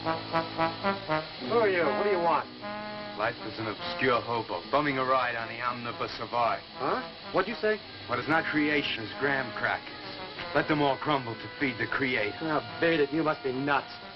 Who are you? What do you want? Life is an obscure hobo, bumming a ride on the omnibus of art. Huh? What'd you say? What is not creation is graham crackers. Let them all crumble to feed the creator. Oh, beat it. You must be nuts.